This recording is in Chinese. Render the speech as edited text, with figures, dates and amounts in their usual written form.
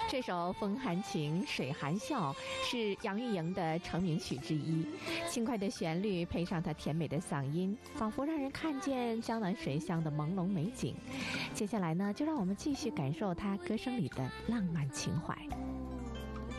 这首《风含情，水含笑》是杨钰莹的成名曲之一。轻快的旋律配上她甜美的嗓音，仿佛让人看见江南水乡的朦胧美景。接下来呢，就让我们继续感受她歌声里的浪漫情怀。